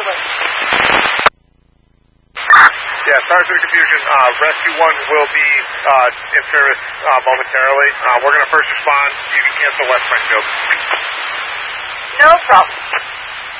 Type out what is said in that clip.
over. Yeah, sorry for the confusion. Rescue 1 will be in service momentarily. We're going to first respond. You can cancel West Springfield. No problem.